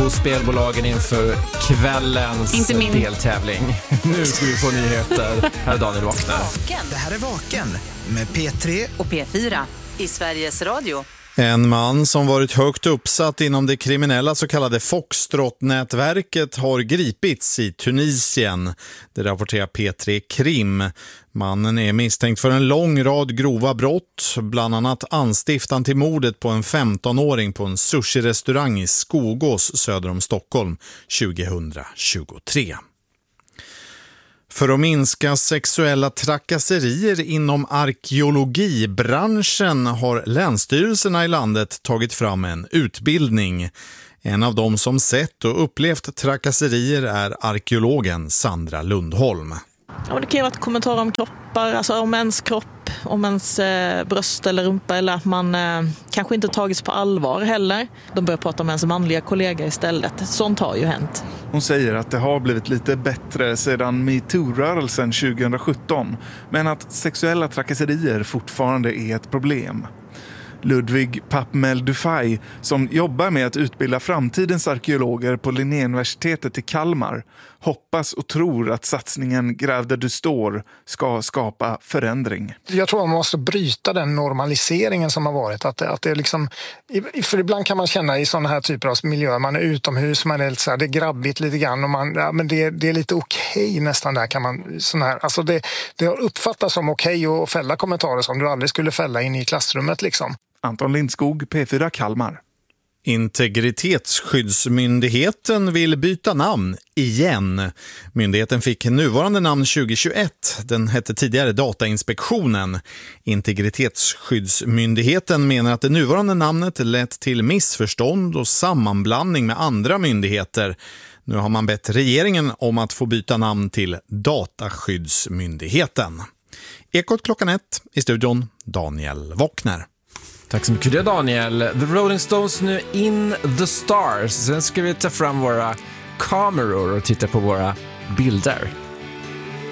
hos spelbolagen inför kvällens deltävling. Nu ska vi få nyheter. Här är Daniel Vaknar. Det här är Vaken med P3 och P4 i Sveriges Radio. En man som varit högt uppsatt inom det kriminella så kallade Foxtrot-nätverket har gripits i Tunisien. Det rapporterar P3 Krim. Mannen är misstänkt för en lång rad grova brott, bland annat anstiftan till mordet på en 15-åring på en sushi-restaurang i Skogås söder om Stockholm 2023. För att minska sexuella trakasserier inom arkeologibranschen har länsstyrelserna i landet tagit fram en utbildning. En av dem som sett och upplevt trakasserier är arkeologen Sandra Lundholm. Ja, det kan ju vara kommentarer om kroppar, alltså om ens kropp, om ens bröst eller rumpa, eller att man kanske inte tagits på allvar heller. De börjar prata om ens manliga kollega istället. Sånt har ju hänt. Hon säger att det har blivit lite bättre sedan MeToo-rörelsen 2017, men att sexuella trakasserier fortfarande är ett problem. Ludvig Papmel-Dufay, som jobbar med att utbilda framtidens arkeologer på Linnéuniversitetet i Kalmar, hoppas och tror att satsningen Gräv där du står ska skapa förändring. Jag tror man måste bryta den normaliseringen som har varit. Att det är liksom, för ibland kan man känna i sådana här typer av miljöer, man är utomhus, man är lite så här, det är grabbigt lite grann och men det är lite okej nästan där kan man sån här, alltså det har uppfattats som okej att fälla kommentarer som du aldrig skulle fälla in i klassrummet liksom. Anton Lindskog, P4 Kalmar. Integritetsskyddsmyndigheten vill byta namn igen. Myndigheten fick nuvarande namn 2021. Den hette tidigare Datainspektionen. Integritetsskyddsmyndigheten menar att det nuvarande namnet lett till missförstånd och sammanblandning med andra myndigheter. Nu har man bett regeringen om att få byta namn till Dataskyddsmyndigheten. Ekot 1:00 i studion, Daniel Vaknar. Tack så mycket Daniel. The Rolling Stones nu In the Stars. Sen ska vi ta fram våra kameror och titta på våra bilder.